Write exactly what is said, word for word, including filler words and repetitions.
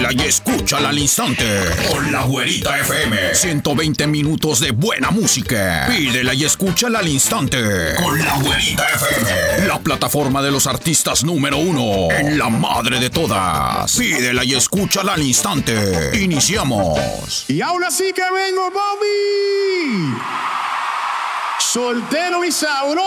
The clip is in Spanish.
Pídela y escúchala al instante. Con la Güerita F M. ciento veinte minutos de buena música. Pídela y escúchala al instante. Con la Güerita F M. La plataforma de los artistas número uno. En la madre de todas. Pídela y escúchala al instante. Iniciamos. Y ahora sí que vengo, Bobby. Soltero y sabroso.